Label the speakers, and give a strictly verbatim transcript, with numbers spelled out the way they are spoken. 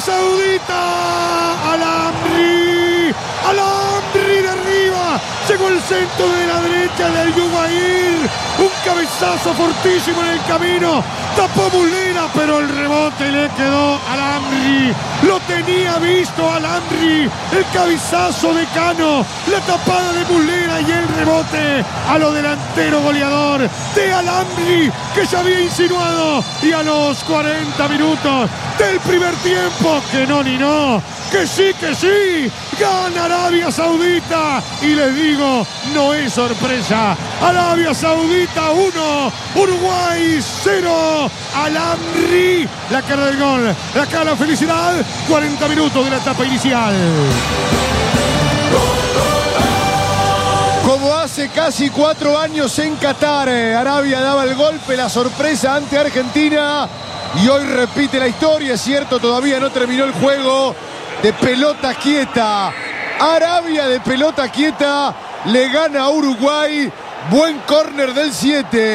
Speaker 1: Saudita. Al-Amri. Al-Amri de arriba. Llegó el centro de la derecha de Al-Jubair. Un cabezazo fortísimo en el camino. Tapó Muslera, pero el rebote le quedó a Al-Amri. Lo tenía visto Al-Amri. El cabezazo de Cano. La tapada de Muslera y el rebote a lo delantero goleador de Al-Amri, que ya había insinuado. Y a los cuarenta minutos del primer tiempo, que no ni no, que sí, que sí, gana Arabia Saudita. Y les digo, no es sorpresa. Arabia Saudita uno, Uruguay cero. Al-Amri, la cara del gol, la cara de la felicidad. cuarenta minutos de la etapa inicial.
Speaker 2: Como hace casi cuatro años en Qatar, Arabia daba el golpe, la sorpresa ante Argentina. Y hoy repite la historia, es cierto, todavía no terminó el juego. De pelota quieta, Arabia de pelota quieta le gana a Uruguay. Buen córner del siete.